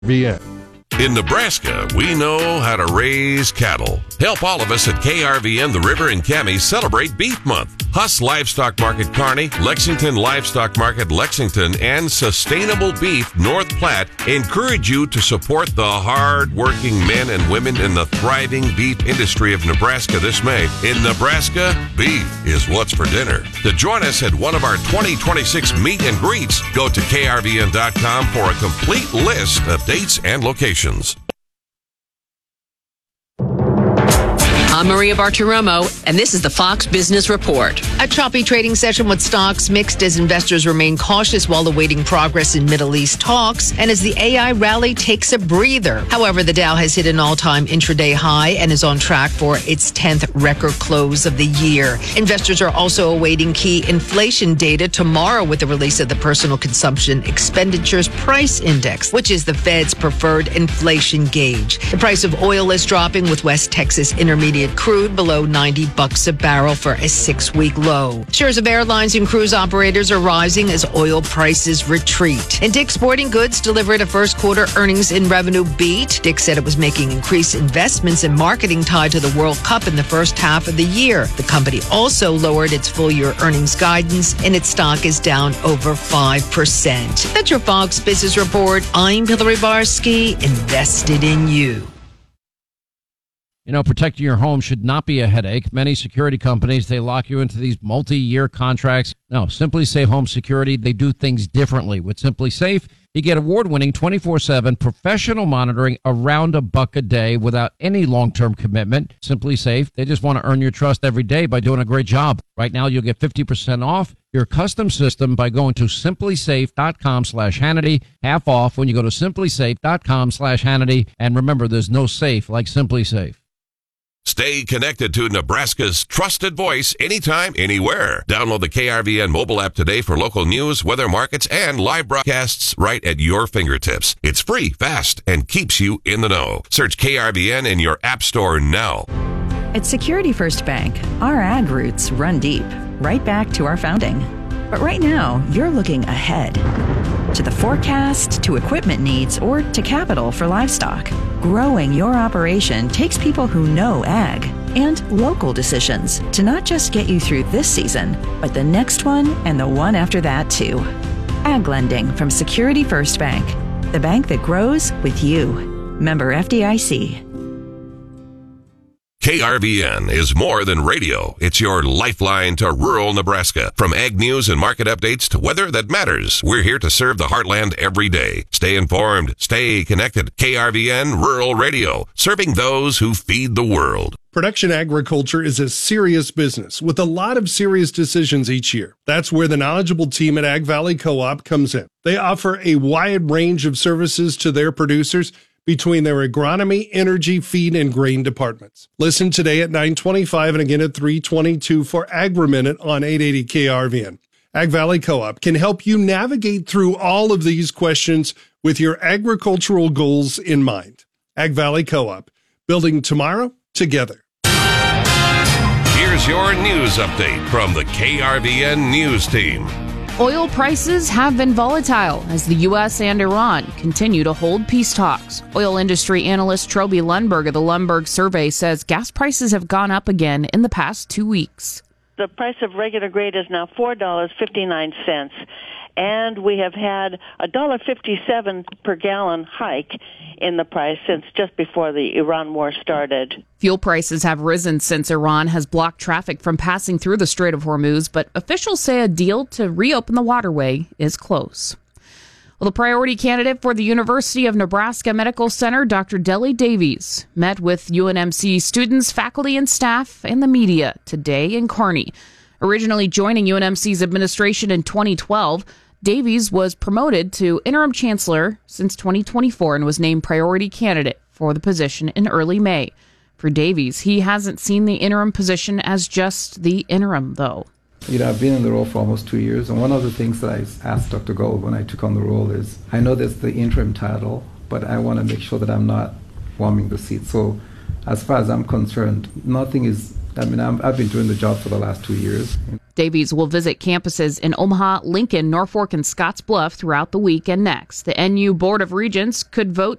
VN. In Nebraska, we know how to raise cattle. Help all of us at KRVN, the River and Cami celebrate Beef Month. Huss Livestock Market Kearney, Lexington Livestock Market Lexington, and Sustainable Beef North Platte encourage you to support the hard-working men and women in the thriving beef industry of Nebraska this May. In Nebraska, beef is what's for dinner. To join us at one of our 2026 meet and greets, go to krvn.com for a complete list of dates and locations. I'm Maria Bartiromo, and this is the Fox Business Report. A choppy trading session with stocks mixed as investors remain cautious while awaiting progress in Middle East talks and as the AI rally takes a breather. However, the Dow has hit an all-time intraday high and is on track for its 10th record close of the year. Investors are also awaiting key inflation data tomorrow with the release of the Personal Consumption Expenditures Price Index, which is the Fed's preferred inflation gauge. The price of oil is dropping with West Texas Intermediate crude below $90 a barrel for a 6-week low. Shares of airlines and cruise operators are rising as oil prices retreat. And Dick's Sporting Goods delivered a first quarter earnings and revenue beat. Dick said it was making increased investments in marketing tied to the World Cup in the first half of the year. The company also lowered its full year earnings guidance, and its stock is down over 5%. That's your Fox Business Report. I'm Hillary Barsky, invested in you. You know, protecting your home should not be a headache. Many security companies, they lock you into these multi-year contracts. No, Simply Safe Home Security, they do things differently. With Simply Safe, you get award-winning 24/7 professional monitoring around $1 a day without any long-term commitment. Simply Safe, they just want to earn your trust every day by doing a great job. Right now, you'll get 50% off your custom system by going to simplysafe.com/Hannity. Half off when you go to simplysafe.com/Hannity. And remember, there's no safe like Simply Safe. Stay connected to Nebraska's trusted voice anytime, anywhere. Download the KRVN mobile app today for local news, weather, markets, and live broadcasts right at your fingertips. It's free, fast, and keeps you in the know. Search KRVN in your app store now. At Security First Bank, our ag roots run deep, right back to our founding. But right now, you're looking ahead to the forecast, to equipment needs, or to capital for livestock. Growing your operation takes people who know ag and local decisions to not just get you through this season, but the next one and the one after that too. Ag lending from Security First Bank, the bank that grows with you. Member FDIC. KRVN is more than radio. It's your lifeline to rural Nebraska. From ag news and market updates to weather that matters, we're here to serve the heartland every day. Stay informed, stay connected. KRVN Rural Radio, serving those who feed the world. Production agriculture is a serious business with a lot of serious decisions each year. That's where the knowledgeable team at Ag Valley Co-op comes in. They offer a wide range of services to their producers between their agronomy, energy, feed, and grain departments. Listen today at 9:25 and again at 3:22 for Agri-Minute on 880 KRVN. Ag Valley Co-op can help you navigate through all of these questions with your agricultural goals in mind. Ag Valley Co-op, building tomorrow together. Here's your news update from the KRVN News Team. Oil prices have been volatile as the U.S. and Iran continue to hold peace talks. Oil industry analyst Troby Lundberg of the Lundberg Survey says gas prices have gone up again in the past 2 weeks. The price of regular grade is now $4.59, and we have had a $1.57 per gallon hike in the price since just before the Iran war started. Fuel prices have risen since Iran has blocked traffic from passing through the Strait of Hormuz, but officials say a deal to reopen the waterway is close. Well, the priority candidate for the University of Nebraska Medical Center, Dr. Deli Davies, met with UNMC students, faculty, and staff and the media today in Kearney. Originally joining UNMC's administration in 2012, Davies was promoted to interim chancellor since 2024 and was named priority candidate for the position in early May. For Davies, he hasn't seen the interim position as just the interim, though. You know, I've been in the role for almost 2 years, and one of the things that I asked Dr. Gold when I took on the role is, I know that's the interim title, but I want to make sure that I'm not warming the seat. So as far as I'm concerned, nothing is I mean, I've been doing the job for the last 2 years. Davies will visit campuses in Omaha, Lincoln, Norfolk, and Scottsbluff throughout the week and next. The NU Board of Regents could vote